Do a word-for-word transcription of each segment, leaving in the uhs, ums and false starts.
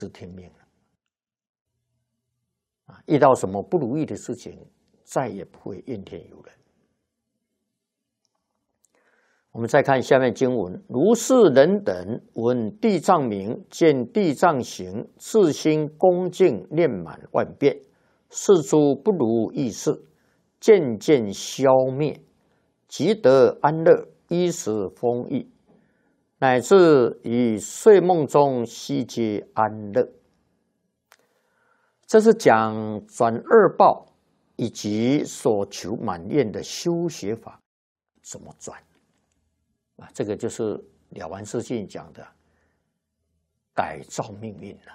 是听命了。啊，遇到什么不如意的事情，再也不会怨天尤人。我们再看下面经文：如是人等闻地藏名，见地藏形，自心恭敬，念满万遍，是诸不如意事渐渐消灭，即得安乐，衣食丰裕，乃至于睡梦中悉皆安乐。这是讲转恶报以及所求满愿的修学法怎么转啊？这个就是了凡四训讲的改造命运了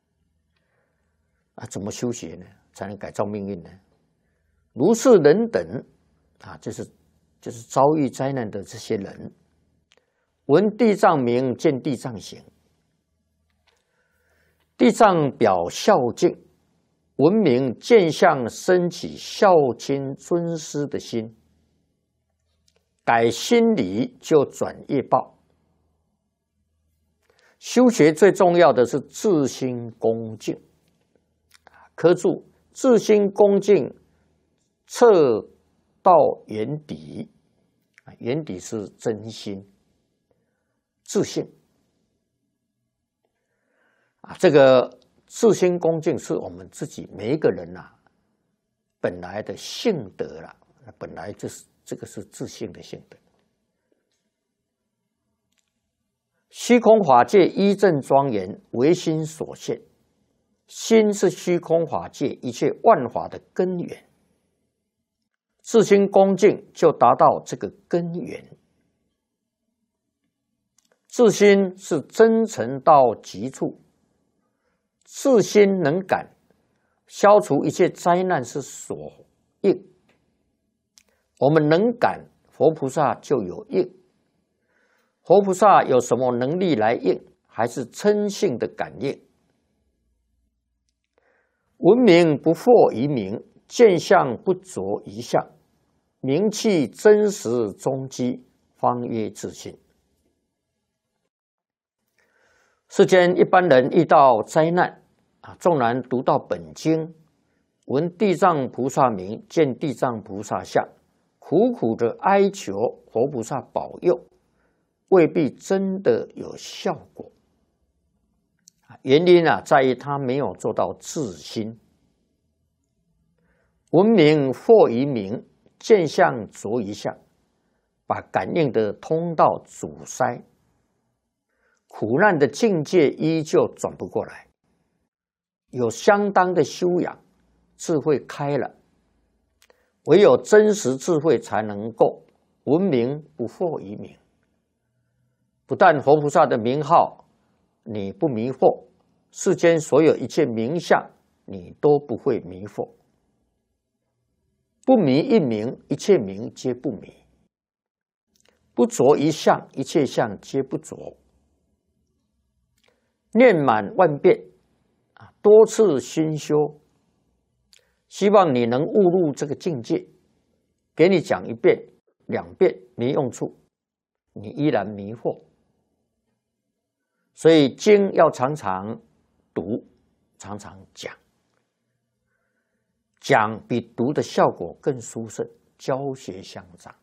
啊！怎么修学呢？才能改造命运呢？如是人等啊，就是就是遭遇灾难的这些人，闻地藏名，见地藏形。地藏表孝敬，闻名见相，生起孝亲尊师的心，改心理就转业报。修学最重要的是自心恭敬，刻住自心恭敬，测到眼底，眼底是真心、自信啊。这个自心恭敬是我们自己每一个人呐、啊、本来的性德了，本来就是这个是自信的性德。虚空法界一正庄严，唯心所现。心是虚空法界一切万法的根源，自心恭敬就达到这个根源。自心是真诚到极处，自心能感，消除一切灾难是所应。我们能感，佛菩萨就有应。佛菩萨有什么能力来应？还是嗔性的感应。闻名不惑于名，见相不着于相，名气真实踪迹，方曰自信。世间一般人遇到灾难啊，纵然读到本经，闻地藏菩萨名，见地藏菩萨相，苦苦的哀求佛菩萨保佑，未必真的有效果。原因啊，在于他没有做到自心。闻名惑于名，见相着于相，把感应的通道阻塞，苦难的境界依旧转不过来。有相当的修养，智慧开了，唯有真实智慧才能够闻名不惑于名。不但佛菩萨的名号你不迷惑，世间所有一切名相你都不会迷惑。不迷一名，一切名皆不迷；不着一相，一切相皆不着。念满万遍啊，多次熏修，希望你能悟入这个境界。给你讲一遍、两遍没用处，你依然迷惑。所以经要常常读，常常讲。讲比读的效果更殊胜，教学相长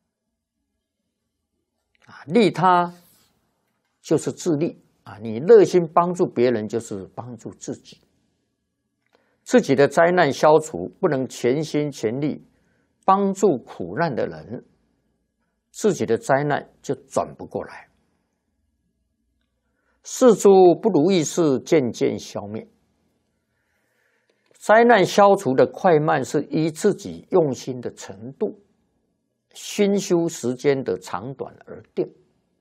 啊！利他就是自利啊！你热心帮助别人，就是帮助自己。自己的灾难消除，不能全心全力帮助苦难的人，自己的灾难就转不过来。世诸不如意事渐渐消灭。灾难消除的快慢是依自己用心的程度、熏修时间的长短而定。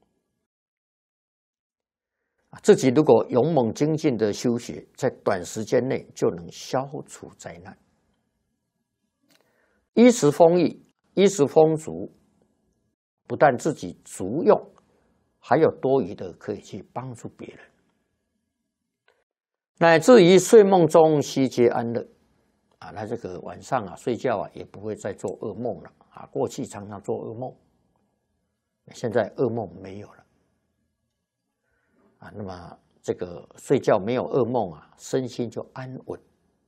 自己如果勇猛精进的修学，在短时间内就能消除灾难。衣食丰裕，衣食丰足，不但自己足用，还有多余的可以去帮助别人。乃至于睡梦中悉皆安乐啊，那这个晚上啊睡觉啊也不会再做噩梦了啊。过去常常做噩梦，现在噩梦没有了啊。那么这个睡觉没有噩梦啊，身心就安稳。